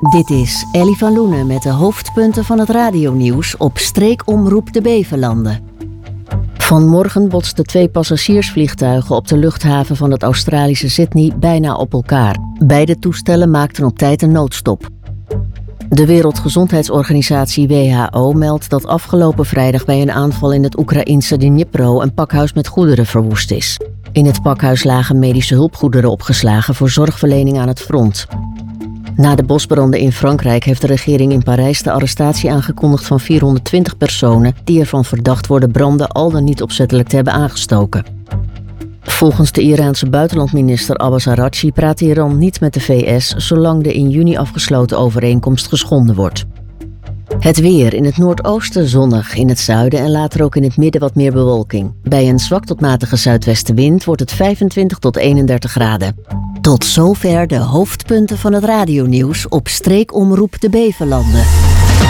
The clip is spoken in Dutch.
Dit is Ellie van Loenen met de hoofdpunten van het radionieuws op streekomroep de Bevelanden. Vanmorgen botsten 2 passagiersvliegtuigen op de luchthaven van het Australische Sydney bijna op elkaar. Beide toestellen maakten op tijd een noodstop. De Wereldgezondheidsorganisatie WHO meldt dat afgelopen vrijdag bij een aanval in het Oekraïense Dnipro een pakhuis met goederen verwoest is. In het pakhuis lagen medische hulpgoederen opgeslagen voor zorgverlening aan het front. Na de bosbranden in Frankrijk heeft de regering in Parijs de arrestatie aangekondigd van 420 personen die ervan verdacht worden branden al dan niet opzettelijk te hebben aangestoken. Volgens de Iraanse buitenlandminister Abbas Araghchi praat Iran niet met de VS zolang de in juni afgesloten overeenkomst geschonden wordt. Het weer: in het noordoosten zonnig, in het zuiden en later ook in het midden wat meer bewolking. Bij een zwak tot matige zuidwestenwind wordt het 25 tot 31 graden. Tot zover de hoofdpunten van het radionieuws op streekomroep de Bevelanden.